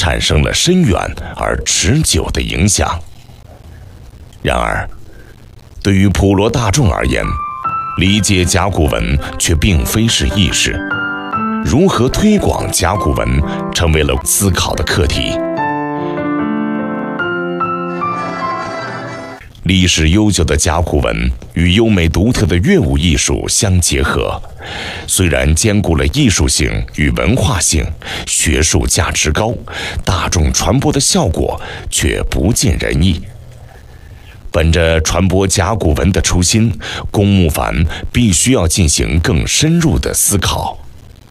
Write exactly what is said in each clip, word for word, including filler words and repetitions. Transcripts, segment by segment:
产生了深远而持久的影响。然而，对于普罗大众而言，理解甲骨文却并非是易事。如何推广甲骨文，成为了思考的课题。历史悠久的甲骨文与优美独特的乐舞艺术相结合，虽然兼顾了艺术性与文化性，学术价值高，大众传播的效果却不尽人意。本着传播甲骨文的初心，龚木凡必须要进行更深入的思考。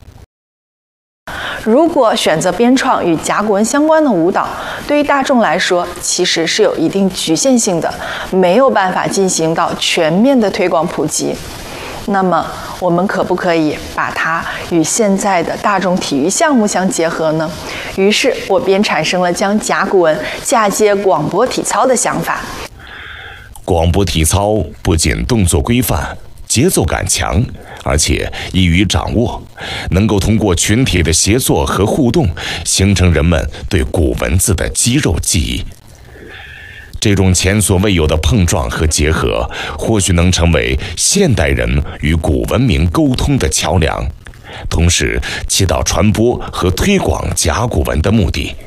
如果选择编创与甲骨文相关的舞蹈，对于大众来说其实是有一定局限性的，没有办法进行到全面的推广普及。那么我们可不可以把它与现在的大众体育项目相结合呢？于是我便产生了将甲骨文嫁接广播体操的想法。 广播体操不仅动作规范，节奏感强，而且易于掌握，能够通过群体的协作和互动，形成人们对古文字的肌肉记忆。这种前所未有的碰撞和结合，或许能成为现代人与古文明沟通的桥梁，同时起到传播和推广甲骨文的目的。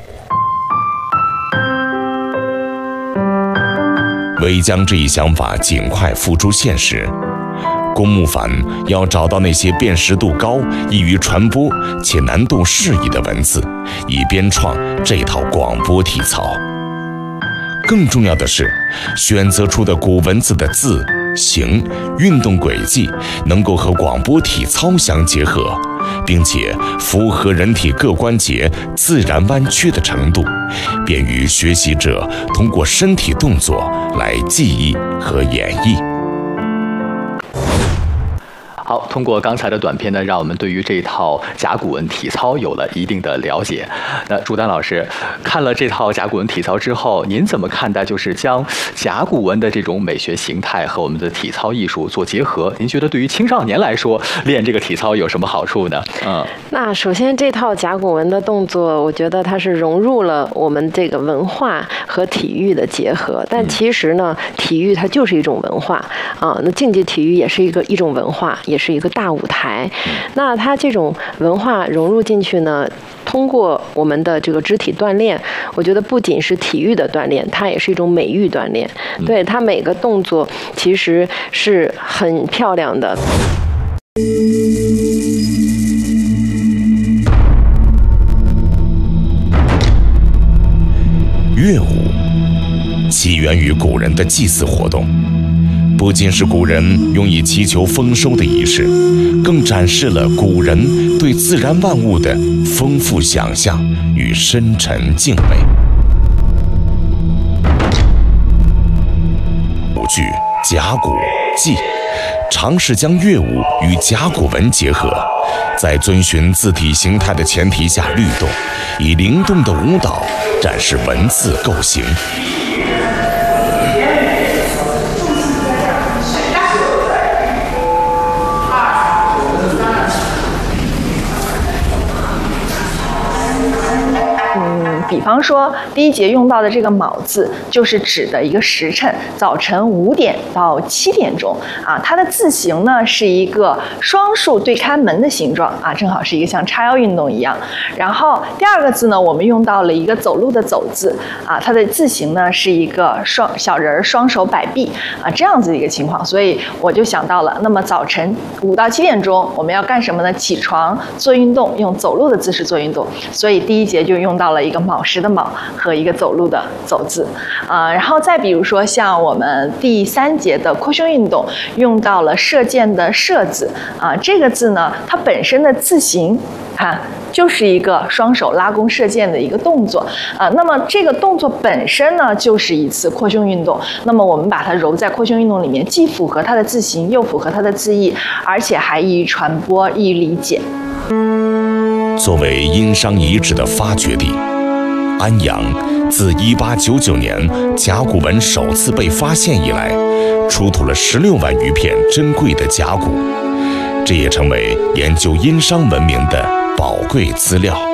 为将这一想法尽快付诸现实，龚木凡要找到那些辨识度高、易于传播且难度适宜的文字，以编创这套广播体操。更重要的是，选择出的古文字的字、形、运动轨迹能够和广播体操相结合，并且符合人体各关节自然弯曲的程度，便于学习者通过身体动作来记忆和演绎。 好，通过刚才的短片呢，让我们对于这套甲骨文体操有了一定的了解。那朱丹老师看了这套甲骨文体操之后，您怎么看待就是将甲骨文的这种美学形态和我们的体操艺术做结合？您觉得对于青少年来说，练这个体操有什么好处呢？嗯， 那首先这套甲骨文的动作，我觉得它是融入了我们这个文化和体育的结合。但其实呢，体育它就是一种文化啊，那竞技体育也是一个一种文化，也是一个大舞台。那它这种文化融入进去呢，通过我们的这个肢体锻炼，我觉得不仅是体育的锻炼，它也是一种美育锻炼。对，它每个动作其实是很漂亮的。 乐舞起源于古人的祭祀活动，不仅是古人用以祈求丰收的仪式，更展示了古人对自然万物的丰富想象与深沉敬畏。舞剧《甲骨记》尝试将乐舞与甲骨文结合，在遵循字体形态的前提下律动，以灵动的舞蹈展示文字构型。 比方说，第一节用到的这个卯字，就是指的一个时辰，早晨五点到七点钟啊。它的字形呢是一个双数对开门的形状啊，正好是一个像叉腰运动一样。然后第二个字呢，我们用到了一个走路的走字啊，它的字形呢是一个双小人双手摆臂啊这样子的一个情况。所以我就想到了，那么早晨五到七点钟我们要干什么呢？起床做运动，用走路的姿势做运动。所以第一节就用到了一个卯时的卯和一个走路的走字，啊、呃，然后再比如说像我们第三节的扩胸运动，用到了射箭的射字，啊、呃，这个字呢，它本身的字形，看就是一个双手拉弓射箭的一个动作，啊、呃，那么这个动作本身呢，就是一次扩胸运动，那么我们把它揉在扩胸运动里面，既符合它的字形，又符合它的字义，而且还易于传播，易于理解。 作为殷商遗址的发掘地，安阳自一八九九年甲骨文首次被发现以来，出土了十六万余片珍贵的甲骨，这也成为研究殷商文明的宝贵资料。